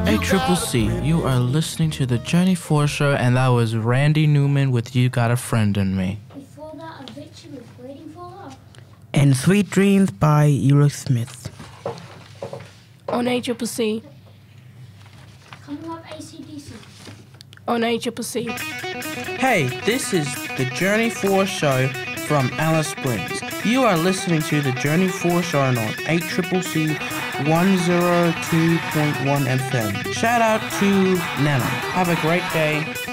ACCC, you are listening to the Journey 4 show, and that was Randy Newman with You Got a Friend in Me. Before that, Avicii with Waiting for Love. And Sweet Dreams by Aerosmith. On ACCC. Coming up, AC/DC. On ACCC. Hey, this is the Journey 4 show from Alice Springs. You are listening to the Journey 4 show on ACCC 102.1 FM. Shout out to Nana. Have a great day.